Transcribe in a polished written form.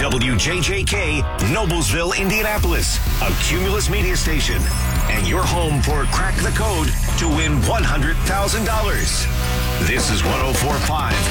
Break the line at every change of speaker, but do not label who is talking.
WJJK, Noblesville, Indianapolis, a Cumulus media station, and your home for Crack the Code to win $100,000. This is 104.5